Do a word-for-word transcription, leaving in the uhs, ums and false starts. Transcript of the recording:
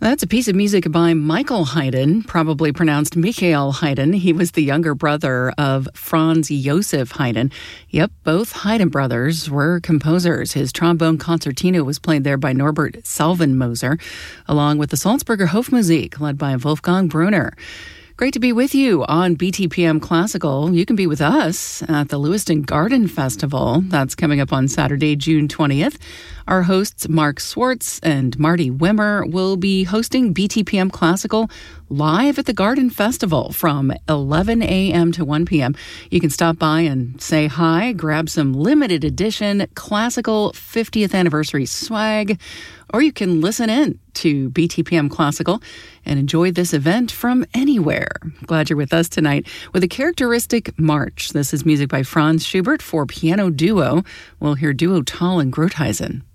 That's a piece of music by Michael Haydn, probably pronounced Michael Haydn. He was the younger brother of Franz Joseph Haydn. Yep, both Haydn brothers were composers. His trombone concertino was played there by Norbert Salvenmoser, along with the Salzburger Hofmusik, led by Wolfgang Brunner. Great to be with you on B T P M Classical. You can be with us at the Lewiston Garden Festival. That's coming up on Saturday, June twentieth. Our hosts, Mark Swartz and Marty Wimmer, will be hosting B T P M Classical live at the Garden Festival from eleven a.m. to one p.m. You can stop by and say hi, grab some limited edition classical fiftieth anniversary swag, or you can listen in to B T P M Classical and enjoy this event from anywhere. Glad you're with us tonight with a characteristic march. This is music by Franz Schubert for piano duo. We'll hear duo Tal and Grotheisen.